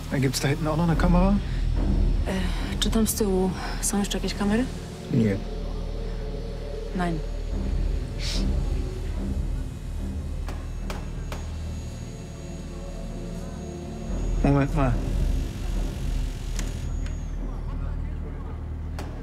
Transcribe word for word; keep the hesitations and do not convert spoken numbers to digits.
Gibt es da hinten auch noch eine Kamera? E, czy tam z tyłu są jeszcze jakieś kamery? Nie. Nein. Moment mal.